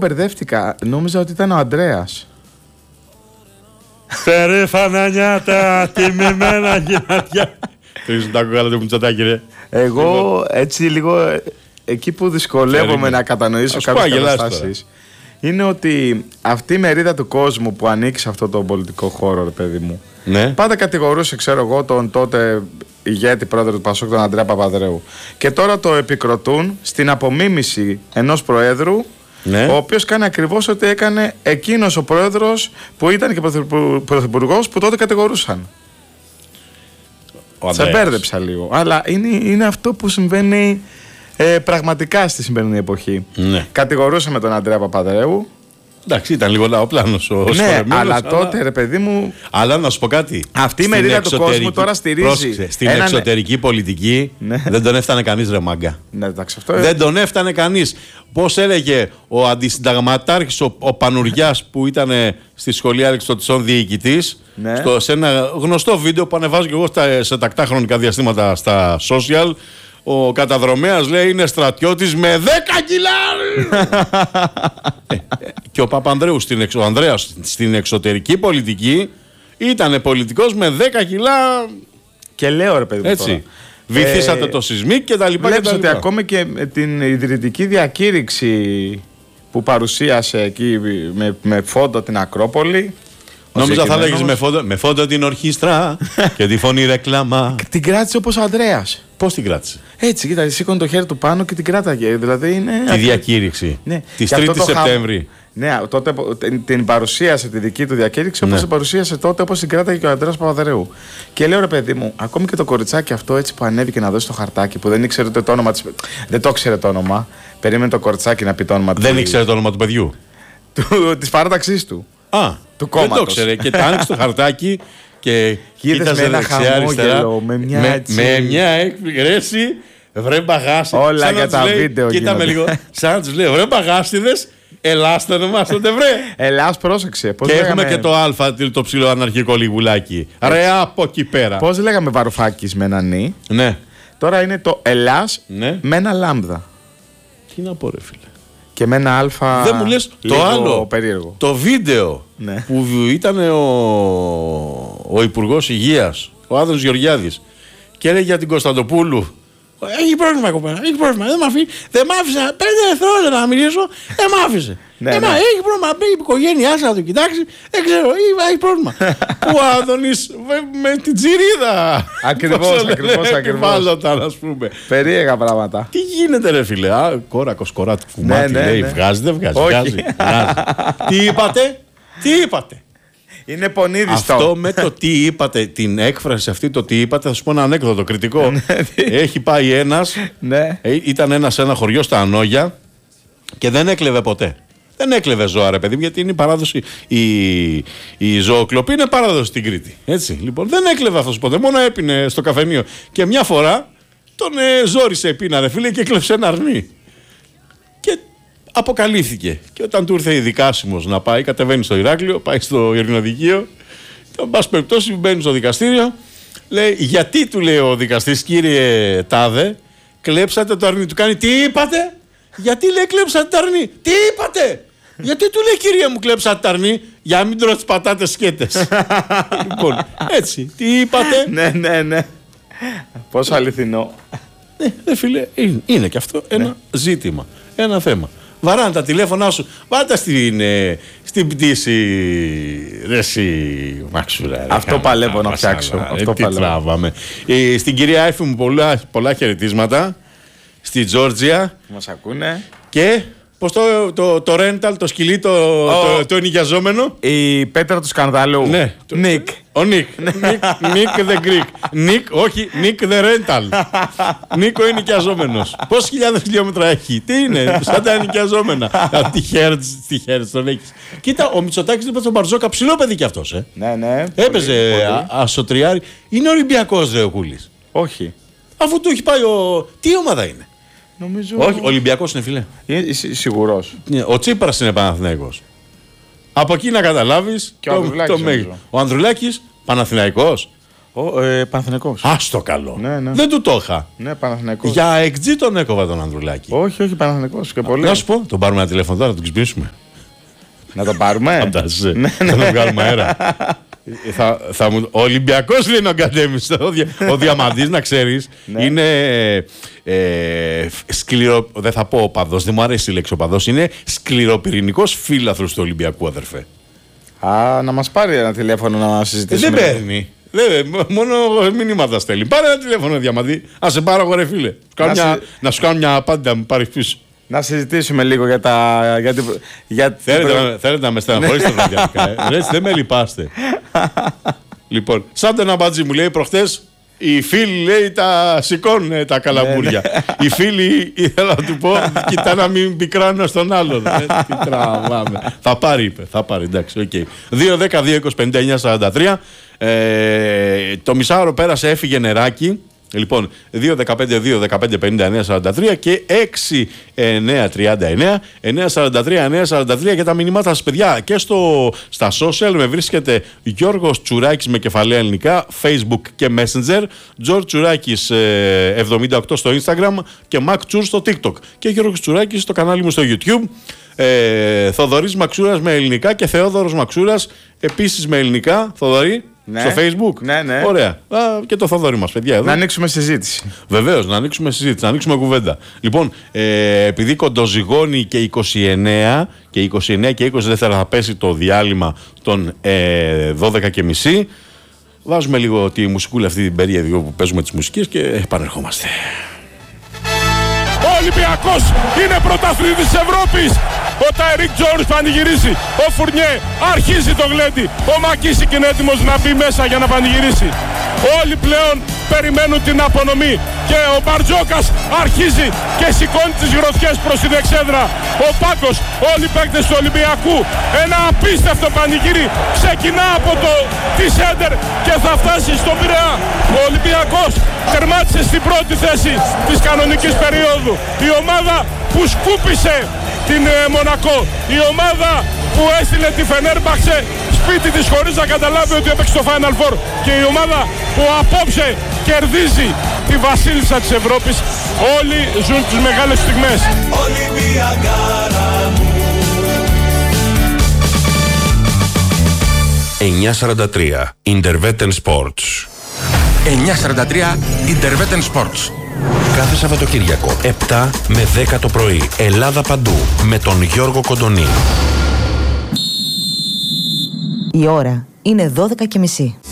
μπερδεύτηκα. Νόμιζα ότι ήταν ο Ανδρέας. Περήφανα νιάτα, τιμημένα γυνατιά. Τρεις τα κουκάλα του Μητσοτάκη, ρε. Εγώ έτσι λίγο εκεί που δυσκολεύομαι να κατανοήσω κάποιες καταστάσεις είναι ότι αυτή η μερίδα του κόσμου που ανήκει σε αυτό το πολιτικό χώρο, ρε παιδί μου, ναι. πάντα κατηγορούσε, ξέρω εγώ, τον τότε ηγέτη πρόεδρο του Πασόκ, τον Ανδρέα Παπανδρέου. Και τώρα το επικροτούν στην απομίμηση ενός προέδρου, ναι. Ο οποίος κάνει ακριβώς ό,τι έκανε εκείνος ο πρόεδρος που ήταν και πρωθυπουργός που τότε κατηγορούσαν. Σε μπέρδεψα λίγο. Αλλά είναι αυτό που συμβαίνει πραγματικά στη σημερινή εποχή. Ναι. Κατηγορούσαμε τον Ανδρέα Παπανδρέου. Εντάξει, ήταν λίγο λαοπλάνος ο ναι, αλλά τότε, ρε παιδί μου. Αλλά να σου πω κάτι. Αυτή η μερίδα του κόσμου τώρα στηρίζει. Πρόσεξε, στην εξωτερική πολιτική δεν τον έφτανε κανείς, ρε μάγκα. Ναι, εντάξει, αυτό δεν τον έφτανε κανείς. Πώς έλεγε ο αντισυνταγματάρχης ο Πανουριάς που ήταν στη σχολή Αλεξοπτισών διοικητής, ναι. Σε ένα γνωστό βίντεο που ανεβάζω και εγώ σε τακτά χρονικά διαστήματα στα social. Ο καταδρομέας λέει είναι στρατιώτης με 10 κιλά. Και ο Παπανδρέου, ο Ανδρέας στην εξωτερική πολιτική ήταν πολιτικός με 10 κιλά. Και λέω, ρε παιδί μου, έτσι. Βυθίσατε το σεισμίκ και τα λοιπά. Βλέπεις ότι ακόμη και την ιδρυτική διακήρυξη που παρουσίασε εκεί με φόντο την Ακρόπολη. Νόμιζα θα λέγεις με φόντο την ορχήστρα και τη φωνή ρεκλάμα. Την κράτησε όπως ο Ανδρέας. Πώς την κράτησε? Έτσι, κοίτα, σήκωνε το χέρι του πάνω και την κράταγε. Δηλαδή είναι. Τη διακήρυξη. Ναι. Της 3ης Σεπτέμβρη. Ναι, τότε την παρουσίασε τη δική του διακήρυξη όπως την παρουσίασε τότε, όπως την κράταγε και ο Ανδρέας Παπανδρέου. Και λέω, ρε παιδί μου, ακόμη και το κοριτσάκι αυτό έτσι που ανέβηκε να δώσει το χαρτάκι που δεν ήξερε το όνομα της. Δεν το ήξερε το όνομα. Περίμενε το κοριτσάκι να πει το όνομα του. Δεν ήξερε το όνομα του παιδιού. Της παράταξής του. Του κόμματος. Δεν το ήξερε και τα άνοιξε το χαρτάκι και κοίταζε δεξιά-αριστερά. Με μια έκπληξη. Βρε μπαγάσι. Όλα για τα βίντεο. Κοίτα με λίγο. Σαν να τους λέω, βρε μπαγάσιδες, ελάς το ονομάσατε, βρε. Ελάς, πρόσεξε. Και έχουμε και το Α, το ψηλό αναρχικό λιγουλάκι. Ρε από εκεί πέρα. Πώς λέγαμε Βαρουφάκης με ένα νι. Ναι. Τώρα είναι το Ελλάς με ένα λάμδα. Τι να πω, ρε φίλε. Και με ένα αλφα. Δεν μου λες το άλλο περίεργο. Το βίντεο που ήταν ο Υπουργός Υγείας, ο Άδωνης Γεωργιάδης, και έλεγε για την Κωνσταντοπούλου. Έχει πρόβλημα, κοπέλα. Έχει πρόβλημα. Δεν μ' άφησε 5 δευτερόλεπτα να μιλήσω. Δεν μ' άφησε. Έχει πρόβλημα. Μπήκε η οικογένειά σας να το κοιτάξει. Δεν ξέρω. Έχει πρόβλημα. Ο Άδωνης με την τσιρίδα. Ακριβώς. Βάλωταν, ας πούμε. Περίεργα πράγματα. Τι γίνεται, ρε φίλε. Κόρακος κοράτι κουμάτι λέει. Βγάζει, δεν βγάζει. Τι είπατε. Είναι πονίδιστο. Αυτό με το τι είπατε, την έκφραση αυτή, το τι είπατε, θα σου πω ένα ανέκδοτο κριτικό. Έχει πάει ένας, ήταν ένας σε ένα χωριό στα Ανόγια και δεν έκλεβε ποτέ. Δεν έκλεβε ζώα, ρε παιδί μου, γιατί είναι η παράδοση. Η ζωοκλοπή είναι παράδοση στην Κρήτη. Έτσι, λοιπόν, δεν έκλεβε αυτός ποτέ, μόνο έπινε στο καφενείο. Και μια φορά τον ζόρισε πίνα, ρε φίλε, και έκλεψε ένα αρνί. Και αποκαλύφθηκε. Και όταν του ήρθε η δικάσιμος να πάει, κατεβαίνει στο Ηράκλειο, πάει στο Ειρηνοδικείο. Και εν πάση περιπτώσει μπαίνει στο δικαστήριο. Λέει, γιατί, του λέει ο δικαστής, κύριε Τάδε, κλέψατε το αρνί. Του κάνει, τι είπατε? Γιατί, λέει, κλέψατε το αρνί? Τι είπατε? Γιατί, του λέει, κύριε μου, κλέψατε το αρνί? Για να μην τρώω τις πατάτες σκέτες. Λοιπόν, έτσι, τι είπατε? Ναι. Πόσο αληθινό. Ναι, φίλε, είναι και αυτό ένα ζήτημα, ένα θέμα. Βαράνε τα τηλέφωνά σου, βάλτε στην πτήση, ρε εσύ, μάξουρα. Αυτό παλεύω να φτιάξω. Τι τράβαμε. Στην κυρία Άιφη μου πολλά χαιρετίσματα, στη Τζόρτζια. Μας ακούνε. Και πώς το rental, το σκυλί, το ενοικιαζόμενο. Η Πέτρα του σκανδάλου. Ναι. Νίκ. Ο Νίκ. Νίκ the Greek. Νίκ, όχι, Νίκ the rental. Νίκ ο ενοικιαζόμενος. Πόσες χιλιάδες χιλιόμετρα έχει? Τι είναι, σαν τα ενοικιαζόμενα. Τι χέρι τον έχεις. Κοίτα, ο Μητσοτάκης είπε στον Μπαρτζόκα, ψηλό παιδί κι αυτός. Ναι. Έπαιζε ασωτριάρι. Είναι Ολυμπιακός, ρε ο Κούλης? Όχι. Αφού του έχει πάει τι ομάδα είναι? Νομίζω... Όχι, Ολυμπιακός είναι, φίλε. Σίγουρος. Ο Τσίπρας είναι Παναθηναϊκός. Από εκεί να καταλάβεις το μέγεθος. Ο Ανδρουλάκης Παναθηναϊκός. Παναθηναϊκός. Άστο καλό. Ναι. Δεν του το είχα. Ναι, Παναθηναϊκός. Για XG τον έκοβα τον Ανδρουλάκη. Όχι, Παναθηναϊκός. Και πολύ. Να σου πω, τον πάρουμε ένα τηλέφωνο τώρα, να τον ξυπνήσουμε. Να τον πάρουμε. Φαντάζεσαι. Θα τον βγάλουμε αέρα. Ο Ολυμπιακός λέει ο Γκαντέμις. Ο Διαμαντής, να ξέρεις, είναι σκληρο. Δεν θα πω οπαδός, δεν μου αρέσει η λέξη οπαδός. Είναι σκληροπυρηνικός φίλαθρος του Ολυμπιακού, αδερφέ. Να μας πάρει ένα τηλέφωνο να συζητήσουμε. Δεν παίρνει. Μόνο μηνύματα στέλνει. Πάρε ένα τηλέφωνο, Διαμαντή. Α σε πάρω εγώ, ρε φίλε. Να σου κάνω μια απάντηση να μου πάρει πίσω. Να συζητήσουμε λίγο για τα. Θέλετε να με στεναχωρήσετε πραγματικά. Δεν με λυπάστε. Λοιπόν, σαν τον αμπατζή μου λέει προχτές, οι φίλοι λέει τα σηκώνουν τα καλαμπούρια. Οι φίλοι, ήθελα να του πω, κοιτά να μην πικράνουν στον άλλον. Τι τραβάμε. Θα πάρει, είπε. Θα πάρει, εντάξει, οκ. 2-10-2-25-9-43. Το μισάωρο πέρασε, έφυγε νεράκι. Λοιπόν, 2-15-2-15-59-43 και 6-9-39-9-43-9-43 για τα μηνύματα σας, παιδιά. Και στα social με βρίσκεται Γιώργος Τσουράκης με κεφαλαία ελληνικά, Facebook και Messenger, George Τσουράκης 78 στο Instagram και Mac Τσουρ στο TikTok. Και Γιώργος Τσουράκης στο κανάλι μου στο YouTube. Θοδωρής Μαξούρας με ελληνικά και Θεόδωρος Μαξούρας επίσης με ελληνικά. Θοδωρή. Ναι. Στο Facebook. Ναι. Ωραία. Και το Θοδωρή μας, παιδιά. Εδώ. Να ανοίξουμε συζήτηση. Βεβαίως, να ανοίξουμε συζήτηση, να ανοίξουμε κουβέντα. Λοιπόν, επειδή κοντοζυγώνει και 29 και 20 δεύτερα θα πέσει το διάλειμμα των 12:30, βάζουμε λίγο τη μουσικούλα αυτή την περίοδο που παίζουμε τις μουσικές και επανερχόμαστε. Ο Ολυμπιακός είναι πρωταθλητής της Ευρώπης. Ο Τάιρικ Τζόρις πανηγυρίζει. Ο Φουρνιέ αρχίζει το γλέντι. Ο Μακίσικ είναι έτοιμος να μπει μέσα για να πανηγυρίσει. Όλοι πλέον περιμένουν την απονομή. Και ο Μπαρτζόκας αρχίζει και σηκώνει τις γροθιές προς την εξέδρα. Ο Πάκος, όλοι οι παίκτες του Ολυμπιακού. Ένα απίστευτο πανηγύρι. Ξεκινά από τη Σέντερ και θα φτάσει στο Πειραιά. Ο Ολυμπιακός τερμάτισε στην πρώτη θέση της κανονικής περίοδου. Η ομάδα που σκούπισε την Μονακό. Η ομάδα που έστειλε τη Φενέρμπαξε σπίτι της χωρίς να καταλάβει ότι έπαιξε στο Final Four. Και η ομάδα που απόψε κερδίζει τη βασίλισσα της Ευρώπης. Όλοι ζουν τις μεγάλες στιγμές. 9:43 Intervetten Sports. 9:43 Intervetten Sports. Κάθε Σαββατοκύριακο 7 με 10 το πρωί. Ελλάδα παντού με τον Γιώργο Κοντονή. Η ώρα είναι 12:30.